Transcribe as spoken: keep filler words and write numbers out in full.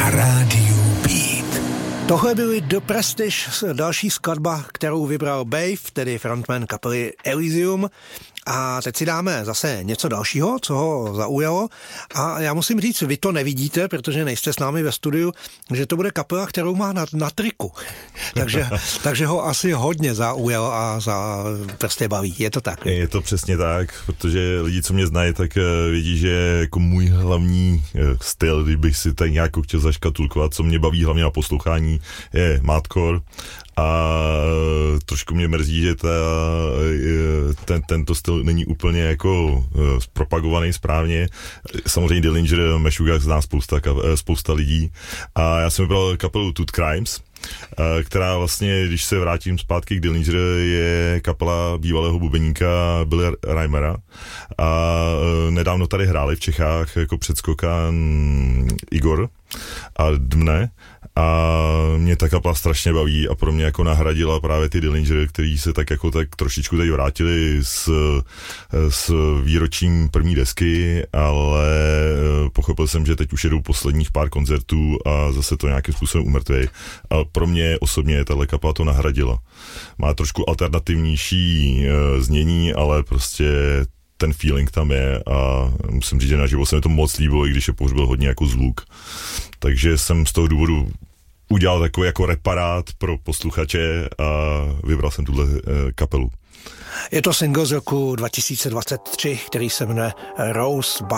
na rádiu Beat. Tohle byly The Prestige, další skladba, kterou vybral Bave, tedy frontman kapely Elysium. A teď si dáme zase něco dalšího, co ho zaujalo. A já musím říct, vy to nevidíte, protože nejste s námi ve studiu, že to bude kapela, kterou má na, na triku. takže, takže ho asi hodně zaujal a za, prostě baví. Je to tak? Je to přesně tak, protože lidi, co mě znají, tak vidí, že jako můj hlavní styl, kdybych si tak nějak chtěl zaškatulkovat, co mě baví hlavně na poslouchání, je mathcore. A trošku mě mrzí, že ta, ten, tento styl není úplně jako zpropagovaný správně. Samozřejmě Dillinger, Meshuggah zná spousta, spousta lidí. A já jsem vybral kapelu Tooth Crimes, která vlastně, když se vrátím zpátky k Dillinger, je kapela bývalého bubeníka Billy Reimera. A nedávno tady hráli v Čechách jako předskokan Igor a Dmne. A mě ta kapela strašně baví a pro mě jako nahradila právě ty Dillinger, který se tak jako tak trošičku tady vrátili s, s výročím první desky, ale pochopil jsem, že teď už jedou posledních pár koncertů a zase to nějakým způsobem umrtvej. A pro mě osobně tahle kapela to nahradila. Má trošku alternativnější uh, znění, ale prostě ten feeling tam je a musím říct, že naživo se mi to moc líbilo, i když je pohřbil hodně jako zvuk. Takže jsem z toho důvodu udělal takový jako reparát pro posluchače a vybral jsem tuhle kapelu. Je to single z roku dva tisíce dvacet tři, který se jmenuje Rose